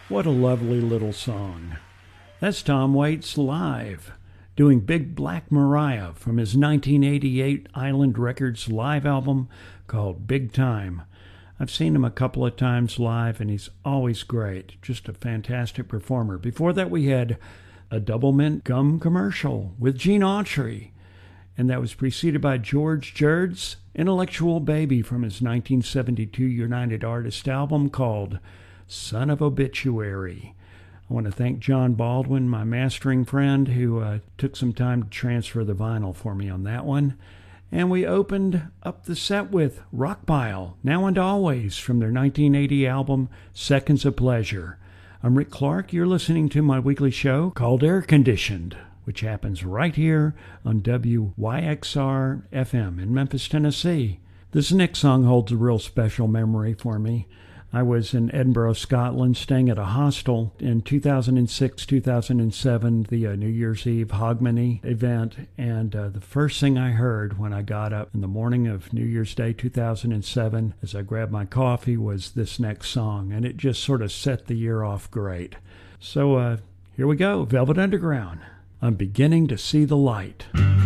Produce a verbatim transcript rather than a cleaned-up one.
What a lovely little song. That's Tom Waits live, doing Big Black Maria from his nineteen eighty-eight Island Records live album called Big Time. I've seen him a couple of times live, and he's always great. Just a fantastic performer. Before that, we had a Double Mint gum commercial with Gene Autry, and that was preceded by George Jerd's Intellectual Baby from his nineteen seventy-two United Artists album called Son of Obituary. I want to thank John Baldwin, my mastering friend, who uh, took some time to transfer the vinyl for me on that one. And we opened up the set with Rockpile, Now and Always, from their nineteen eighty album Seconds of Pleasure. I'm Rick Clark. You're listening to my weekly show called Air Conditioned, which happens right here on W Y X R F M in Memphis, Tennessee. This next song holds a real special memory for me. I was in Edinburgh, Scotland, staying at a hostel in two thousand six, two thousand seven, the uh, New Year's Eve Hogmanay event, and uh, the first thing I heard when I got up in the morning of New Year's Day two thousand seven, as I grabbed my coffee, was this next song, and it just sort of set the year off great. So uh, here we go, Velvet Underground. I'm beginning to see the light.